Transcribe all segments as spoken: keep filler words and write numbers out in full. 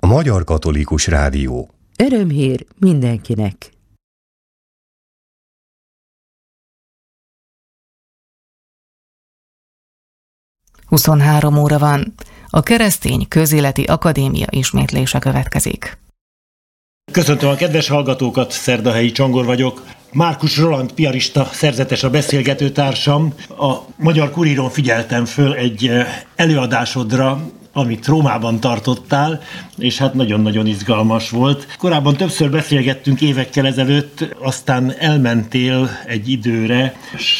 A Magyar Katolikus Rádió. Örömhír mindenkinek! huszonhárom óra van. A Keresztény Közéleti Akadémia ismétlése következik. Köszöntöm a kedves hallgatókat, Szerdahelyi Csongor vagyok. Márkus Roland piarista szerzetes a beszélgetőtársam. A Magyar Kuríron figyeltem föl egy előadásodra, amit Rómában tartottál, és hát nagyon-nagyon izgalmas volt. Korábban többször beszélgettünk évekkel ezelőtt, aztán elmentél egy időre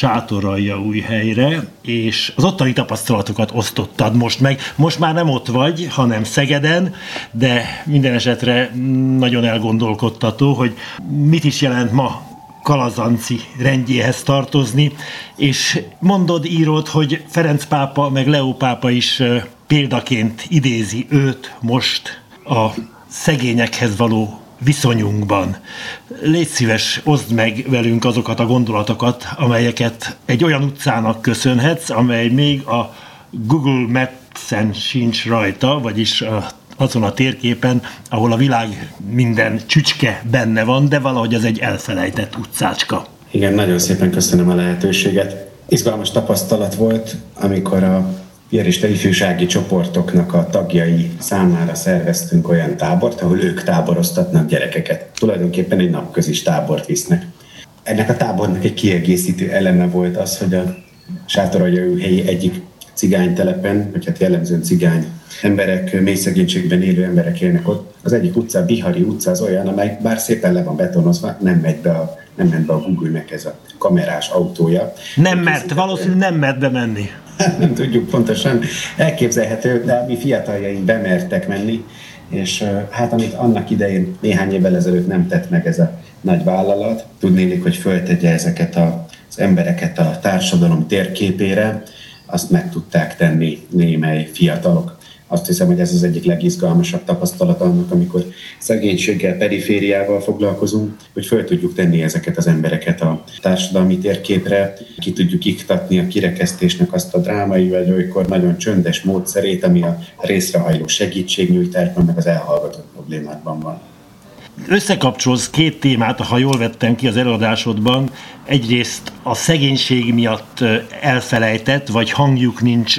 Sátoraljaújhelyre, és az ottani tapasztalatokat osztottad most meg. Most már nem ott vagy, hanem Szegeden, de minden esetre nagyon elgondolkodtató, hogy mit is jelent ma Kalazanci rendjéhez tartozni, és mondod, írod, hogy Ferenc pápa meg Leó pápa is példaként idézi őt most a szegényekhez való viszonyunkban. Légy szíves, oszd meg velünk azokat a gondolatokat, amelyeket egy olyan utcának köszönhetsz, amely még a Google Maps-en sincs rajta, vagyis a azon a térképen, ahol a világ minden csücske benne van, de valahogy ez egy elfelejtett utcácska. Igen, nagyon szépen köszönöm a lehetőséget. Izgalmas tapasztalat volt, amikor a piarista ifjúsági csoportoknak a tagjai számára szerveztünk olyan tábort, ahol ők táboroztatnak gyerekeket. Tulajdonképpen egy napközis tábort visznek. Ennek a tábornak egy kiegészítő eleme volt az, hogy a Sátoraljaújhelyi egyik cigánytelepen, vagy hát jellemzően cigány emberek, mély szegénységben élő emberek élnek ott. Az egyik utca, Bihari utca, az olyan, amely bár szépen le van betonozva, nem megy be a, nem ment be a Google-nek ez a kamerás autója. Nem mert, valószínűleg nem mert bemenni. Hát nem tudjuk pontosan, elképzelhető, de mi fiataljaink bemertek menni, és hát amit annak idején néhány évvel ezelőtt nem tett meg ez a nagy vállalat, tudnélik, hogy föltegye ezeket az embereket a társadalom térképére, azt meg tudták tenni némely fiatalok. Azt hiszem, hogy ez az egyik legizgalmasabb tapasztalat annak, amikor szegénységgel, perifériával foglalkozunk, hogy föl tudjuk tenni ezeket az embereket a társadalmi térképre, ki tudjuk iktatni a kirekesztésnek azt a drámai, vagy olykor nagyon csöndes módszerét, ami a részrehajló segítségnyújtásban, meg az elhallgatott problémákban van. Összekapcsolsz két témát, ha jól vettem ki az előadásodban. Egyrészt a szegénység miatt elfelejtett, vagy hangjuk nincs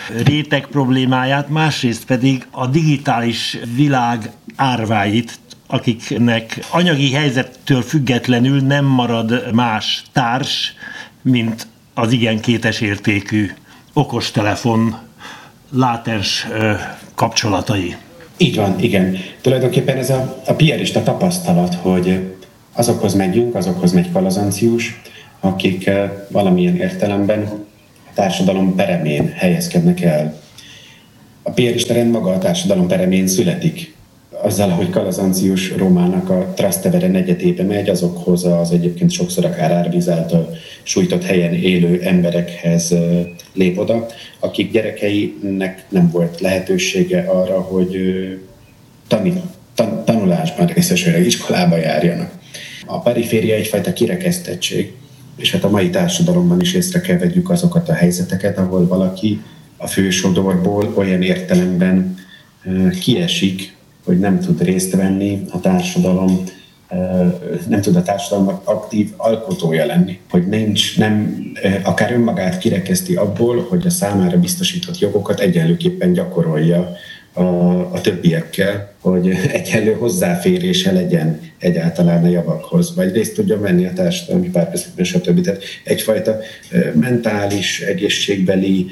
réteg problémáját, másrészt pedig a digitális világ árváit, akiknek anyagi helyzettől függetlenül nem marad más társ, mint az igen kétes értékű okostelefon látens kapcsolatai. Így van, igen. Tulajdonképpen ez a, a piarista tapasztalat, hogy azokhoz megyünk, azokhoz megy Kalazancius, akik valamilyen értelemben a társadalom peremén helyezkednek el. A piarista rend maga a társadalom peremén születik. Azzal, hogy Kalazancius Rómának a Trastevere negyedébe megy, azokhoz az egyébként sokszor akár árvíz által sújtott helyen élő emberekhez lép oda, akik gyerekeinek nem volt lehetősége arra, hogy tanít, tan, tanulásban részesüljenek, iskolába járjanak. A periféria egyfajta kirekesztettség, és hát a mai társadalomban is észre kell vegyük azokat a helyzeteket, ahol valaki a fősodorból olyan értelemben kiesik, hogy nem tud részt venni a társadalom, nem tud a társadalom aktív alkotója lenni, hogy nincs, nem, akár önmagát kirekeszti abból, hogy a számára biztosított jogokat egyenlőképpen gyakorolja a, a többiekkel, hogy egyenlő hozzáférése legyen egyáltalán a javakhoz, vagy részt tudjon venni a társadalmi párbeszédben, stb. Tehát egyfajta mentális, egészségbeli,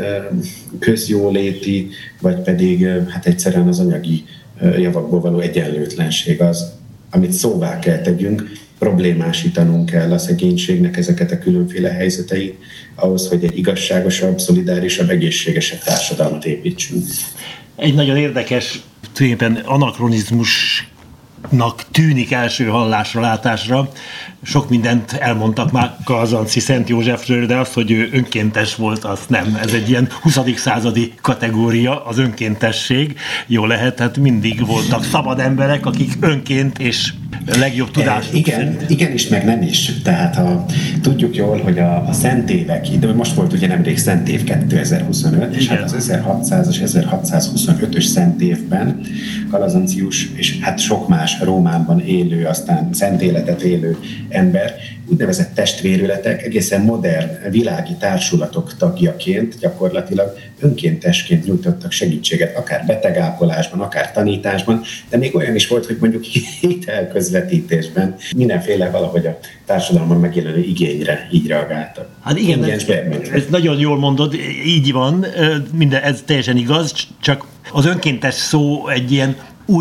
közjóléti, vagy pedig hát egyszerűen az anyagi javakból való egyenlőtlenség az, amit szóvá kell tegyünk, problémásítanunk kell a szegénységnek ezeket a különféle helyzeteit, ahhoz, hogy egy igazságosabb, szolidárisabb, egészségesebb társadalmat építsünk. Egy nagyon érdekes, tulajdonképpen anakronizmusnak tűnik első hallásra, látásra. Sok mindent elmondtak már Kalazanci Szent Józsefről, de az, hogy ő önkéntes volt, az nem. Ez egy ilyen huszadik századi kategória, az önkéntesség. Jó lehet, hát mindig voltak szabad emberek, akik önként és legjobb tudás. E, igen, igen is, meg nem is. Tehát ha tudjuk jól, hogy a, a szentévek, de most volt ugye nemrég szentév kétezer-huszonöt, igen. És hát az ezerhatszázas, ezerhatszázhuszonötös szentévben Kalazancius és hát sok más Rómában élő, aztán szent életet élő ember úgynevezett testvérületek, egészen modern világi társulatok tagjaként gyakorlatilag önkéntesként nyújtottak segítséget, akár betegápolásban, akár tanításban, de még olyan is volt, hogy mondjuk hitelközvetítésben mindenféle valahogy a társadalomban megjelenő igényre így reagáltak. Hát igen, ez, ez nagyon jól mondod, így van, minden, ez teljesen igaz, csak az önkéntes szó egy ilyen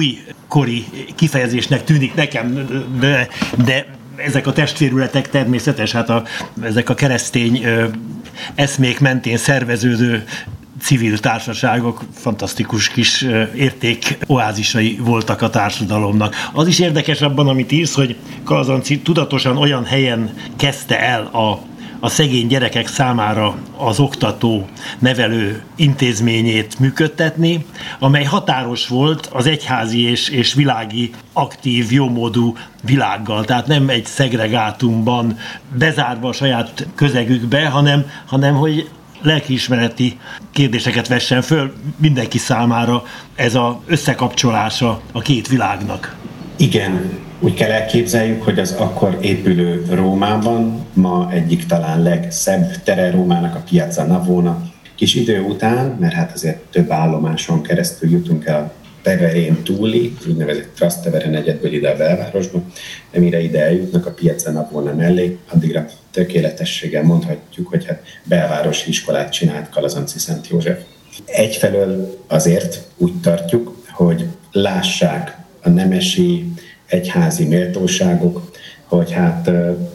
újkori kifejezésnek tűnik nekem, de, de ezek a testvérületek természetes, hát a, ezek a keresztény ö, eszmék mentén szerveződő civil társaságok fantasztikus kis ö, értékoázisai voltak a társadalomnak. Az is érdekes abban, amit írsz, hogy Kalazanci tudatosan olyan helyen kezdte el a a szegény gyerekek számára az oktató, nevelő intézményét működtetni, amely határos volt az egyházi és, és világi, aktív, jómódú világgal. Tehát nem egy szegregátumban bezárva a saját közegükbe, hanem, hanem hogy lelkiismereti kérdéseket vessen föl mindenki számára ez az összekapcsolása a két világnak. Igen, úgy kell elképzeljük, hogy az akkor épülő Rómában, ma egyik talán legszebb tere Rómának a Piazza Navona. Kis idő után, mert hát azért több állomáson keresztül jutunk el a Teverén túli, úgynevezett Trastevere negyedből ide a belvárosba, de mire ide eljutnak a Piazza Navona mellé, addigra tökéletességgel mondhatjuk, hogy hát belvárosi iskolát csinált Kalazanci Szent József. Egyfelől azért úgy tartjuk, hogy lássák a nemesi, egyházi méltóságok, hogy hát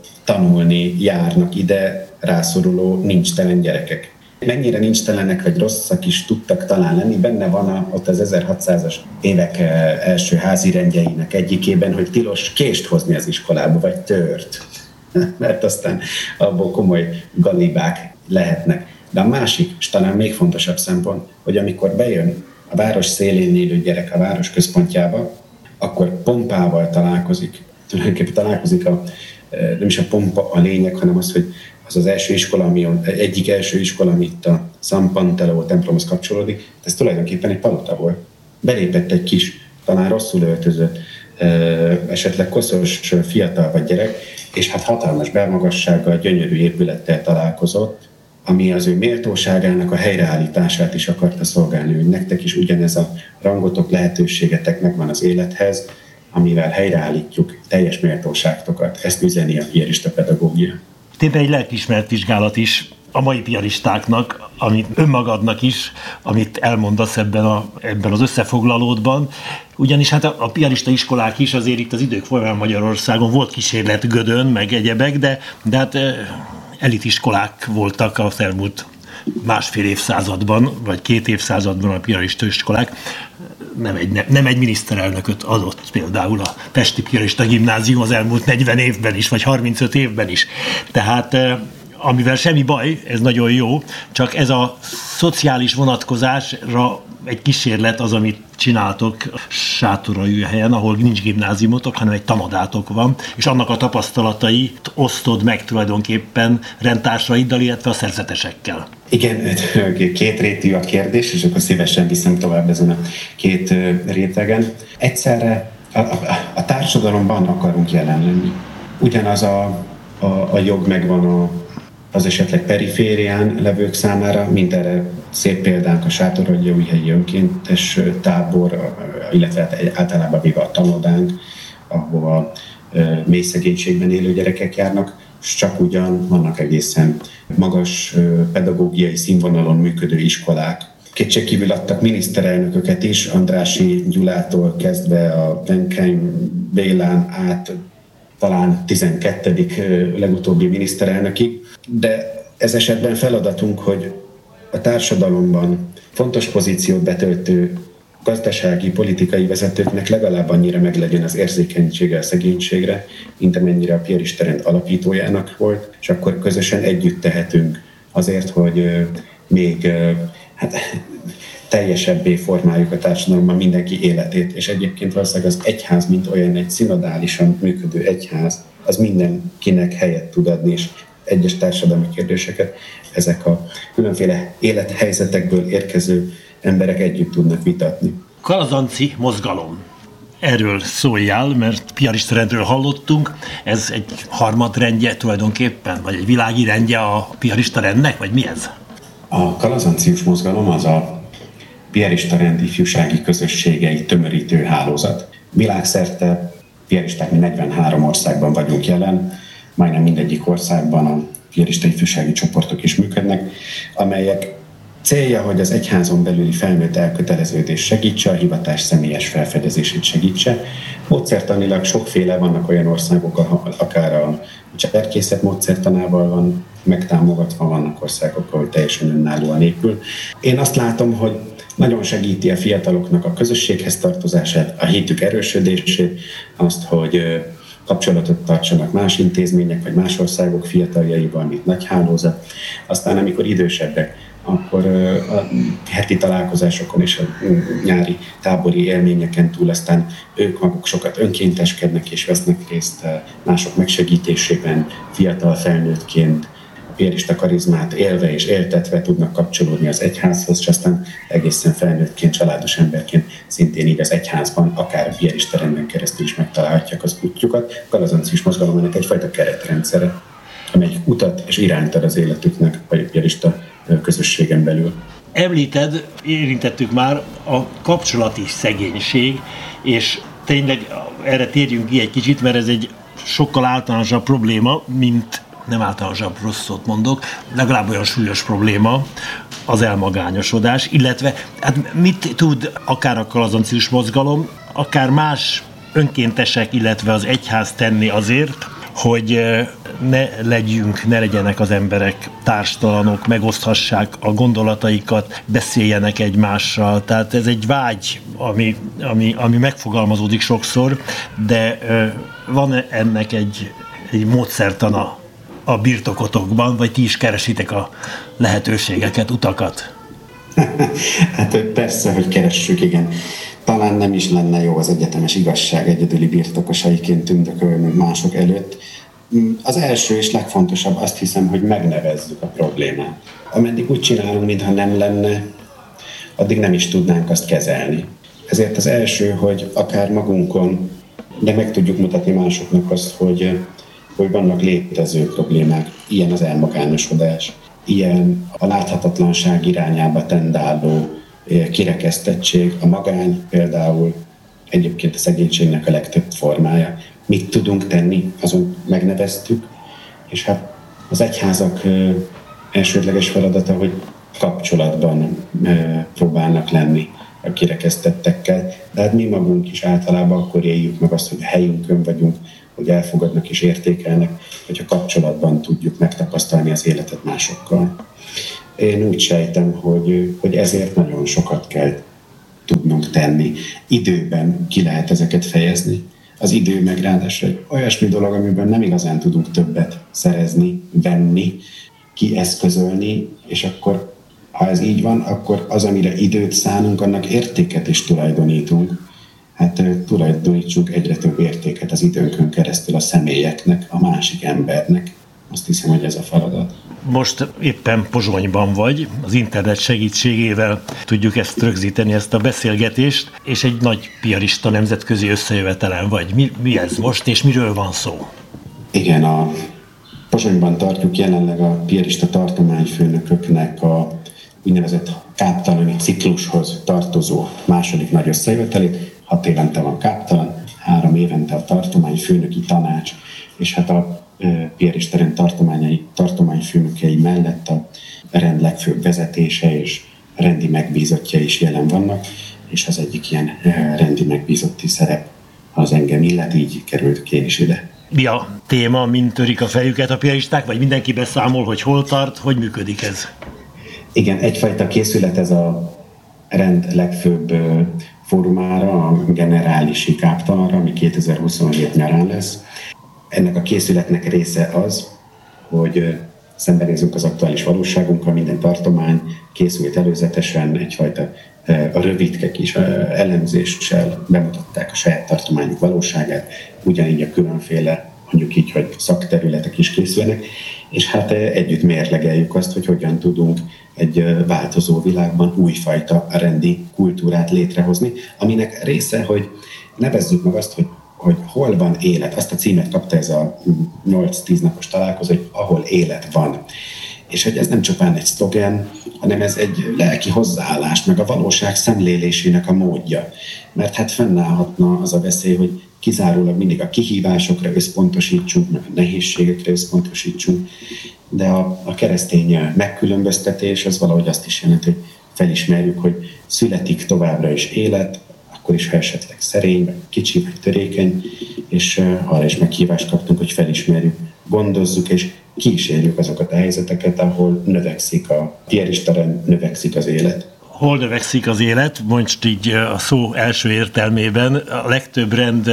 tanulni járnak ide rászoruló nincstelen gyerekek. Mennyire nincstelenek vagy rosszak is tudtak talán lenni, benne van a, ott az ezerhatszázas évek első házirendjeinek egyikében, hogy tilos kést hozni az iskolába, vagy tört. Mert aztán abból komoly galibák lehetnek. De a másik, és talán még fontosabb szempont, hogy amikor bejön a város szélén élő gyerek a város központjába, akkor pompával találkozik. Tulajdonképpen találkozik, a, nem is a pompa a lényeg, hanem az, hogy az az első iskola, ami egyik első iskola, ami itt a San Panteleo templomhoz kapcsolódik, ez tulajdonképpen egy palota volt. Belépett egy kis, talán rosszul öltözött, esetleg koszos fiatal vagy gyerek, és hát hatalmas belmagassággal, gyönyörű épülettel találkozott, ami az ő méltóságának a helyreállítását is akarta szolgálni, hogy nektek is ugyanez a rangotok, lehetőségetek megvan az élethez, amivel helyreállítjuk teljes méltóságtokat. Ezt üzeni a piarista pedagógia. Tényleg egy lelkiismeret vizsgálat is a mai piaristáknak, amit önmagadnak is, amit elmondasz ebben, a, ebben az összefoglalódban. Ugyanis hát a, a piarista iskolák is azért itt az idők folyamán Magyarországon volt kísérlet Gödön, meg egyebek, de, de hát elitiskolák voltak az elmúlt másfél évszázadban, vagy két évszázadban a piarista iskolák. Nem egy, nem egy miniszterelnököt adott például a Pesti Piarista Gimnázium az elmúlt negyven évben is, vagy harmincöt évben is. Tehát amivel semmi baj, ez nagyon jó, csak ez a szociális vonatkozásra egy kísérlet az, amit csináltok Sátoraljahelyen, ahol nincs gimnáziumotok, hanem egy tanadátok van, és annak a tapasztalatait osztod meg tulajdonképpen rendtársaiddal, illetve a szerzetesekkel. Igen, két rétű a kérdés, és akkor szívesen viszem tovább ezen a két rétegen. Egyszerre a, a, a társadalomban akarunk jelen lenni. Ugyanaz a, a, a jog megvan a az esetleg periférián levők számára, mint erre szép példánk a Sátoraljaújhelyi önkéntes tábor, illetve általában véve a tanodánk, ahova mély szegénységben élő gyerekek járnak, és csak ugyan vannak egészen magas pedagógiai színvonalon működő iskolák. Kétségkívül adtak miniszterelnököket is, Andrássy Gyulától kezdve a Benkeim Bélán át talán tizenkettedik legutóbbi miniszterelnökig, de ez esetben feladatunk, hogy a társadalomban fontos pozíciót betöltő gazdasági, politikai vezetőknek legalább annyira meglegyen az érzékenysége a szegénységre, mint amennyire a piarista rend alapítójának volt, és akkor közösen együtt tehetünk azért, hogy még hát, teljesebbé formáljuk a társadalomban mindenki életét, és egyébként valószínűleg az egyház, mint olyan egy szinodálisan működő egyház, az mindenkinek helyet tud adni, és egyes társadalmi kérdéseket ezek a különféle élethelyzetekből érkező emberek együtt tudnak vitatni. Kalazanci mozgalom. Erről szóljál, mert piarista rendről hallottunk, ez egy harmadrendje tulajdonképpen, vagy egy világi rendje a piarista rendnek, vagy mi ez? A kalazancius mozgalom az a piarista rend ifjúsági közösségei tömörítő hálózat. Világszerte piaristák mi negyvenhárom országban vagyunk jelen, majdnem mindegyik országban a piarista ifjúsági csoportok is működnek, amelyek célja, hogy az egyházon belüli felnőtt elköteleződés segítse, a hivatás személyes felfedezését segítse. Módszertanilag sokféle, vannak olyan országok, ahol akár a cserkészet módszertanával van megtámogatva, vannak országok, ahol teljesen önállóan épül. Én azt látom, hogy nagyon segíti a fiataloknak a közösséghez tartozását, a hitük erősödését, azt, hogy kapcsolatot tartsanak más intézmények, vagy más országok fiataljaival, mint nagy hálózat. Aztán amikor idősebbek, akkor a heti találkozásokon és a nyári tábori élményeken túl aztán ők maguk sokat önkénteskednek és vesznek részt mások megsegítésében, fiatal felnőttként, a piarista karizmát élve és éltetve tudnak kapcsolódni az egyházhoz, és aztán egészen felnőttként, családos emberként szintén így az egyházban, akár a piarista renden keresztül is megtalálhatják az útjukat. A kalazancius mozgalom ennek egyfajta keretrendszere, amelyik utat és irányt ad az életüknek, vagy a piarista közösségen belül. Említed, érintettük már a kapcsolati szegénység, és tényleg erre térjünk ki egy kicsit, mert ez egy sokkal általánosabb probléma, mint nem általánosabb, rossz szót mondok, legalább olyan súlyos probléma az elmagányosodás, illetve hát mit tud akár a kalazancius mozgalom, akár más önkéntesek, illetve az egyház tenni azért, hogy ne legyünk, ne legyenek az emberek társtalanok, megoszthassák a gondolataikat, beszéljenek egymással. Tehát ez egy vágy, ami, ami, ami megfogalmazódik sokszor, de van ennek egy, egy módszertana a birtokotokban, vagy ti is keresitek a lehetőségeket, utakat? Hát persze, hogy keressük, igen. Talán nem is lenne jó az egyetemes igazság egyedüli birtokosaiként tündökölnünk mások előtt. Az első és legfontosabb, azt hiszem, hogy megnevezzük a problémát. Ameddig úgy csinálunk, mintha nem lenne, addig nem is tudnánk azt kezelni. Ezért az első, hogy akár magunkon, de meg tudjuk mutatni másoknak azt, hogy, hogy vannak létező problémák. Ilyen az elmagányosodás, ilyen a láthatatlanság irányába tendáló kirekesztettség, a magány például egyébként a szegénységnek a legtöbb formája. Mit tudunk tenni, azon megneveztük, és hát az egyházak elsődleges feladata, hogy kapcsolatban próbálnak lenni a kirekesztettekkel, de hát mi magunk is általában akkor éljük meg azt, hogy a helyünkön vagyunk, hogy elfogadnak és értékelnek, hogyha kapcsolatban tudjuk megtapasztalni az életet másokkal. Én úgy sejtem, hogy, hogy ezért nagyon sokat kell tudnunk tenni. Időben ki lehet ezeket fejezni. Az idő meg ráadásul egy olyasmi dolog, amiben nem igazán tudunk többet szerezni, venni, kieszközölni, és akkor, ha ez így van, akkor az, amire időt szánunk, annak értéket is tulajdonítunk. Hát tulajdonítsunk egyre több értéket az időnkön keresztül a személyeknek, a másik embernek. Azt hiszem, hogy ez a feladat. Most éppen Pozsonyban vagy, az internet segítségével tudjuk ezt rögzíteni, ezt a beszélgetést, és egy nagy piarista nemzetközi összejövetelen vagy. Mi, mi ez most, és miről van szó? Igen, a Pozsonyban tartjuk jelenleg a piarista tartományfőnököknek a úgynevezett káptalani ciklushoz tartozó második nagy összejövetelét. Hat évente van káptalan, három évente a tartományfőnöki tanács, és hát a piarista rend tartományai, tartományfőnökei mellett a rend legfőbb vezetése és rendi megbízottja is jelen vannak, és az egyik ilyen rendi megbízotti szerep az engem illet, így került én is ide. Mi a téma, mint törik a fejüket a piaristák, vagy mindenki beszámol, hogy hol tart, hogy működik ez? Igen, egyfajta készület ez a rend legfőbb fórumára, a generálisi káptalanra, ami kétezer-huszonhét nyarán lesz. Ennek a készületnek része az, hogy szembenézünk az aktuális valóságunkkal, minden tartomány készült előzetesen egyfajta a rövidkek is elemzéssel bemutatták a saját tartományuk valóságát, ugyanígy a különféle, mondjuk így, hogy szakterületek is készülnek, és hát együtt mérlegeljük azt, hogy hogyan tudunk egy változó világban újfajta rendi kultúrát létrehozni, aminek része, hogy nevezzük meg azt, hogy, hogy hol van élet. Azt a címet kapta ez a nyolc-tíz napos találkozó, hogy ahol élet van. És hogy ez nem csupán egy szlogen, hanem ez egy lelki hozzáállás, meg a valóság szemlélésének a módja. Mert hát fennállhatna az a veszély, hogy kizárólag mindig a kihívásokra összpontosítsunk, meg a nehézségekre összpontosítsunk, de a, a keresztény megkülönböztetés az valahogy azt is jelenti, hogy felismerjük, hogy születik továbbra is élet, akkor is, ha esetleg szerény, vagy kicsi, vagy törékeny, és arra is meghívást kaptunk, hogy felismerjük, gondozzuk, és kísérjük azokat a helyzeteket, ahol növekszik a piarista rend, növekszik az élet. Hol növekszik az élet? Most így a szó első értelmében a legtöbb rend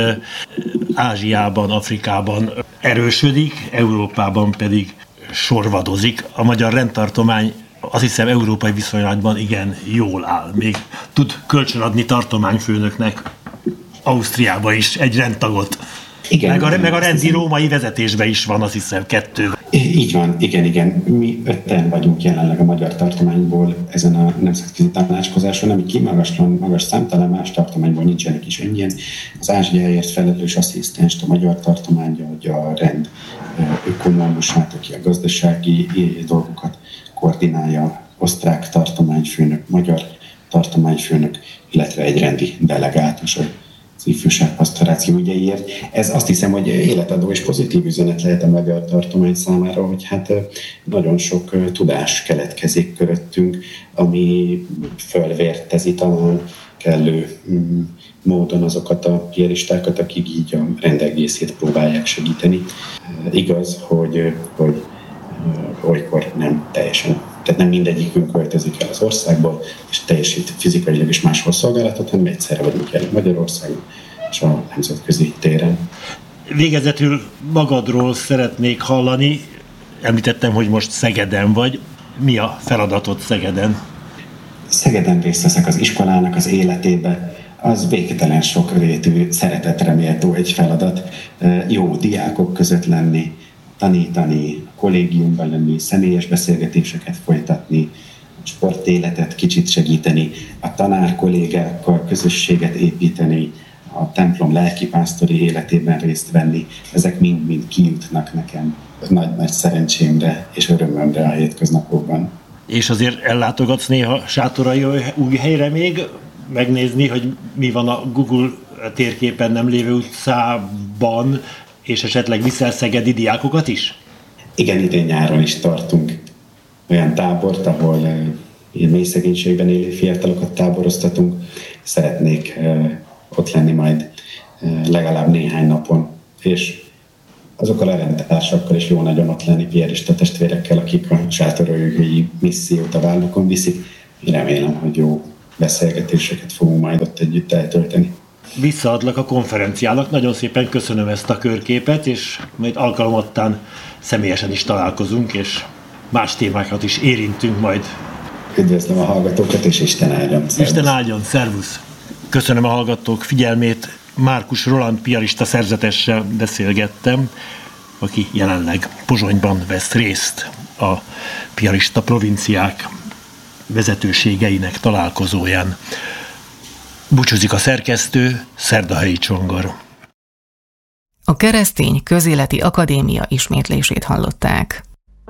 Ázsiában, Afrikában erősödik, Európában pedig sorvadozik. A magyar rendtartomány azt hiszem európai viszonylatban igen jól áll. Még tud kölcsönadni tartományfőnöknek Ausztriába is egy rendtagot. Igen, meg, a, meg a rendi római vezetésben is van, azt hiszem, kettő. Így van, igen, igen. Mi ötten vagyunk jelenleg a magyar tartományból ezen a nemzetközi tanácskozáson, ami kimagaslan, magas számtalan más tartományból nincsenek is ennyien. Az Ázsiáért felelős asszisztenst a magyar tartományja, hogy a rend ökonómusát, aki a gazdasági dolgokat koordinálja, osztrák tartományfőnök, magyar tartományfőnök, illetve egy rendi delegátus, az ifjúságpastoráció ügyeiért. Ez azt hiszem, hogy életadó és pozitív üzenet lehet a magyar tartomány számára, hogy hát nagyon sok tudás keletkezik köröttünk, ami fölvértezi talán kellő módon azokat a piaristákat, akik így a rend egészét próbálják segíteni. Igaz, hogy, hogy olykor nem teljesen, tehát nem mindegyikünk költözik el az országból, és teljesít fizikailag is máshol szolgálatot, hanem egyszerre vagyunk jelen Magyarországon és a nemzetközi téren. Végezetül magadról szeretnék hallani. Említettem, hogy most Szegeden vagy. Mi a feladatod Szegeden? Szegeden részt veszek az iskolának az életébe. Az végtelen sokrétű, szeretetre méltó egy feladat. Jó diákok között lenni, tanítani, kollégiumban lenni, személyes beszélgetéseket folytatni, sportéletet kicsit segíteni, a tanár kollégákkal közösséget építeni, a templom lelkipásztori életében részt venni, ezek mind-mind kijutnak nekem nagy-nagy szerencsémre és örömömre a hétköznapokban. És azért ellátogatsz néha Sátoraljaújhelyre még, megnézni, hogy mi van a Google térképen nem lévő utcában, és esetleg viszel szegedi diákokat is? Igen, idén nyáron is tartunk olyan tábort, ahol uh, ilyen mély szegénységben élő fiatalokat táboroztatunk. Szeretnék uh, ott lenni majd uh, legalább néhány napon, és azokkal a rendtársakkal is jó nagyon ott lenni, piarista testvérekkel, akik a sátoraljaújhelyi missziót a vállukon viszik. Én remélem, hogy jó beszélgetéseket fogunk majd ott együtt eltölteni. Visszaadlak a konferenciának, nagyon szépen köszönöm ezt a körképet, és majd alkalomattán személyesen is találkozunk, és más témákat is érintünk majd. Üdvözlöm a hallgatókat, és Isten áldjon. Isten áldjon, szervusz! Köszönöm a hallgatók figyelmét, Márkus Roland piarista szerzetessel beszélgettem, aki jelenleg Pozsonyban vesz részt a piarista provinciák vezetőségeinek találkozóján. Búcsúzik a szerkesztő, Szerdahelyi Csongor. A Keresztény Közéleti Akadémia ismétlését hallották.